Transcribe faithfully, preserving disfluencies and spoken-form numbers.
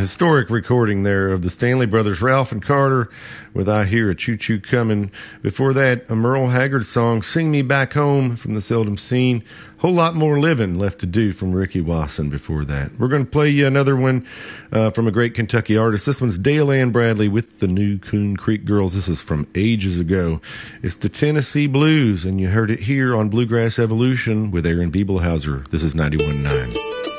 historic recording there of the Stanley Brothers, Ralph and Carter, with I Hear a Choo Choo Coming. Before that, a Merle Haggard song, Sing Me Back Home, from the Seldom Scene. Whole Lot More Living Left to Do from Ricky Wasson before that. We're going to play you another one uh, from a great Kentucky artist. This one's Dale Ann Bradley with the New Coon Creek Girls. This is from ages ago. It's the Tennessee Blues, and you heard it here on Bluegrass Evolution with Aaron Biebelhauser. This is ninety-one point nine.